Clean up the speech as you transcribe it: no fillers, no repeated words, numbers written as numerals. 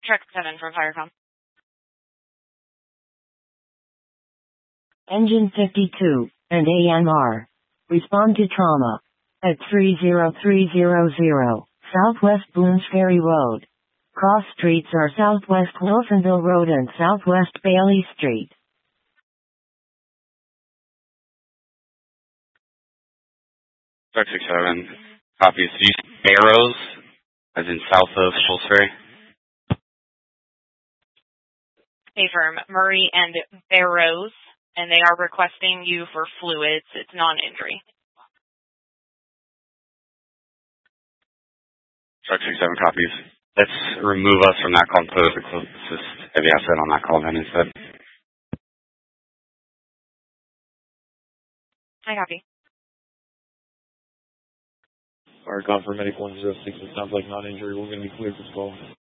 Truck 7 from Firecom. Engine 52 and AMR. Respond to trauma. At 30300 Southwest Boones Ferry Road. Cross streets are Southwest Wilsonville Road and Southwest Bailey Street. Truck 67. Copies. East Barrows, as in south of Shoals Ferry. Affirm. Murray and Barrows, and they are requesting you for fluids. It's non-injury. Truck 67 copies. Let's remove us from that call and put the closest heavy asset on that call then instead. I copy. Firecom for Medic 106. It sounds like non-injury. We're going to be cleared for 12.